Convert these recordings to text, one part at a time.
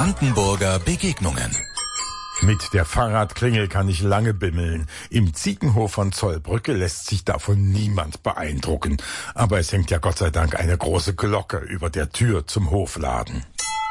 Brandenburger Begegnungen. Mit der Fahrradklingel kann ich lange bimmeln. Im Ziegenhof von Zollbrücke lässt sich davon niemand beeindrucken. Aber es hängt ja Gott sei Dank eine große Glocke über der Tür zum Hofladen.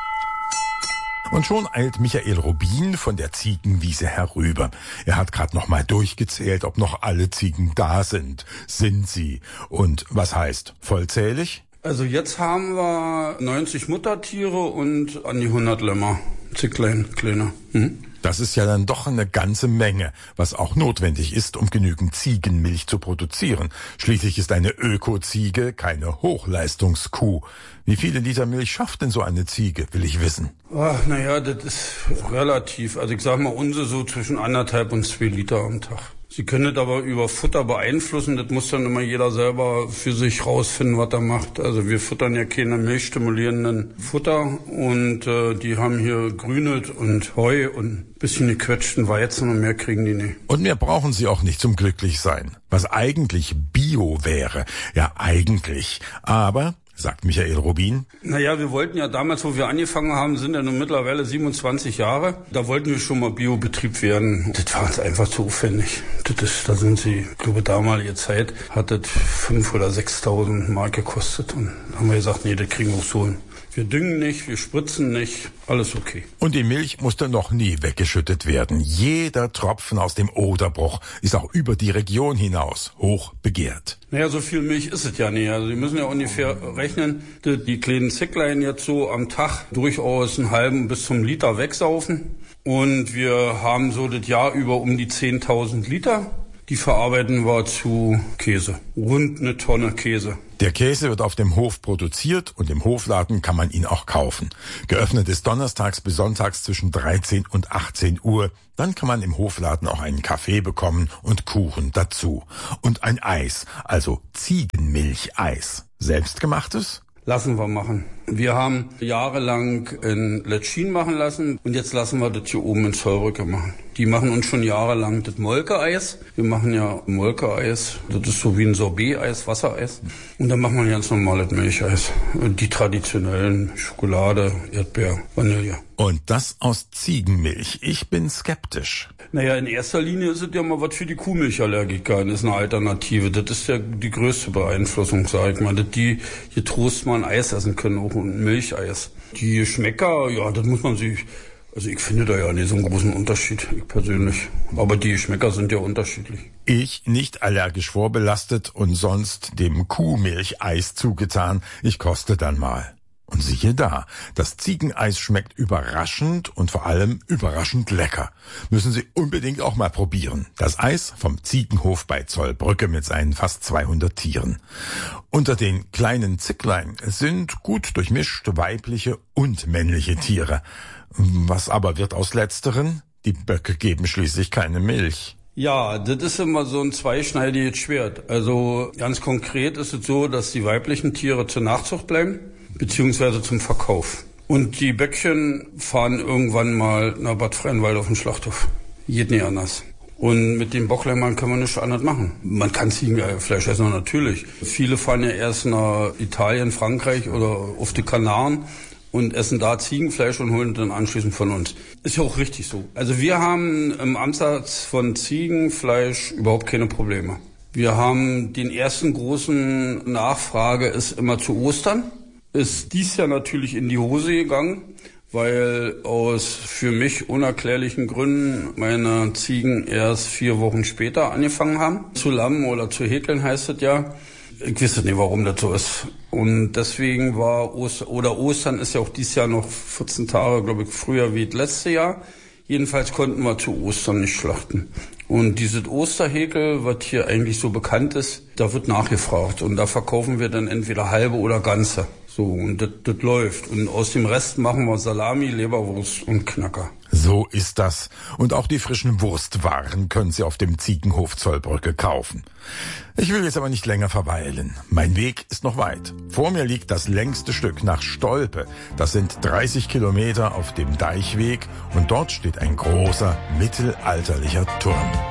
Und schon eilt Michael Rubin von der Ziegenwiese herüber. Er hat gerade noch mal durchgezählt, ob noch alle Ziegen da sind. Sind sie? Und was heißt vollzählig? Also jetzt haben wir 90 Muttertiere und an die 100 Lämmer. Zicklein, kleiner. Das ist ja dann doch eine ganze Menge, was auch notwendig ist, um genügend Ziegenmilch zu produzieren. Schließlich ist eine Öko-Ziege keine Hochleistungskuh. Wie viele Liter Milch schafft denn so eine Ziege, will ich wissen. Naja, das ist relativ. Also ich sag mal, unsere so zwischen 1,5 und 2 Liter am Tag. Sie können das aber über Futter beeinflussen. Das muss dann immer jeder selber für sich rausfinden, was er macht. Also wir futtern ja keine milchstimulierenden Futter. Und die haben hier Grünet und Heu und ein bisschen gequetschten Weizen und mehr kriegen die nicht. Und mehr brauchen sie auch nicht zum Glücklichsein. Was eigentlich Bio wäre. Ja, eigentlich. Aber, sagt Michael Rubin. Naja, wir wollten ja damals, wo wir angefangen haben, sind ja nun mittlerweile 27 Jahre. Da wollten wir schon mal Biobetrieb werden. Das war uns einfach zu aufwendig. Da sind sie, ich glaube, damalige Zeit hat das 5.000 oder 6.000 Mark gekostet. Und da haben wir gesagt, nee, das kriegen wir auch so hin. Wir düngen nicht, wir spritzen nicht, alles okay. Und die Milch musste noch nie weggeschüttet werden. Jeder Tropfen aus dem Oderbruch ist auch über die Region hinaus hoch begehrt. Naja, so viel Milch ist es ja nicht. Also Sie müssen ja ungefähr rechnen, die kleinen Zicklein jetzt so am Tag durchaus einen halben bis zum Liter wegsaufen. Und wir haben so das Jahr über um die 10.000 Liter. Die verarbeiten wir zu Käse. Rund eine Tonne Käse. Der Käse wird auf dem Hof produziert und im Hofladen kann man ihn auch kaufen. Geöffnet ist donnerstags bis sonntags zwischen 13 und 18 Uhr. Dann kann man im Hofladen auch einen Kaffee bekommen und Kuchen dazu. Und ein Eis, also Ziegenmilcheis. Selbstgemachtes? Lassen wir machen. Wir haben jahrelang in Letschin machen lassen und jetzt lassen wir das hier oben in Zollbrücke machen. Die machen uns schon jahrelang das Molke-Eis. Wir machen ja Molke-Eis. Das ist so wie ein Sorbet-Eis, Wassereis. Und dann machen wir ganz normales Milcheis. Die traditionellen Schokolade, Erdbeer, Vanille. Und das aus Ziegenmilch. Ich bin skeptisch. Naja, in erster Linie ist es ja mal was für die Kuhmilchallergiker. Das ist eine Alternative. Das ist ja die größte Beeinflussung, sag ich mal. Dass die getrost mal ein Eis essen können, auch ein Milcheis. Die Geschmäcker, ja, das muss man sich... Also ich finde da ja nicht so einen großen Unterschied, ich persönlich. Aber die Geschmäcker sind ja unterschiedlich. Ich nicht allergisch vorbelastet und sonst dem Kuhmilcheis zugetan. Ich koste dann mal. Und siehe da, das Ziegeneis schmeckt überraschend und vor allem überraschend lecker. Müssen Sie unbedingt auch mal probieren. Das Eis vom Ziegenhof bei Zollbrücke mit seinen fast 200 Tieren. Unter den kleinen Zicklein sind gut durchmischt weibliche und männliche Tiere. Was aber wird aus letzteren? Die Böcke geben schließlich keine Milch. Ja, das ist immer so ein zweischneidiges Schwert. Also ganz konkret ist es so, dass die weiblichen Tiere zur Nachzucht bleiben, beziehungsweise zum Verkauf. Und die Böckchen fahren irgendwann mal nach Bad Freienwalde auf den Schlachthof. Geht nicht anders. Und mit den Bocklämmern kann man nichts anderes machen. Man kann Ziegenfleisch essen, natürlich. Viele fahren ja erst nach Italien, Frankreich oder auf die Kanaren und essen da Ziegenfleisch und holen dann anschließend von uns. Ist ja auch richtig so. Also wir haben im Ansatz von Ziegenfleisch überhaupt keine Probleme. Wir haben den ersten großen Nachfrage ist immer zu Ostern. Ist dies Jahr natürlich in die Hose gegangen, weil aus für mich unerklärlichen Gründen meine Ziegen erst 4 Wochen später angefangen haben. Zu lammen oder zu häkeln heißt es ja. Ich weiß nicht, warum das so ist. Und deswegen war Ostern ist ja auch dieses Jahr noch 14 Tage, glaube ich, früher wie das letzte Jahr. Jedenfalls konnten wir zu Ostern nicht schlachten. Und dieses Osterhäkel, was hier eigentlich so bekannt ist, da wird nachgefragt. Und da verkaufen wir dann entweder halbe oder ganze. So, und das läuft. Und aus dem Rest machen wir Salami, Leberwurst und Knacker. So ist das. Und auch die frischen Wurstwaren können Sie auf dem Ziegenhof Zollbrücke kaufen. Ich will jetzt aber nicht länger verweilen. Mein Weg ist noch weit. Vor mir liegt das längste Stück nach Stolpe. Das sind 30 Kilometer auf dem Deichweg und dort steht ein großer mittelalterlicher Turm.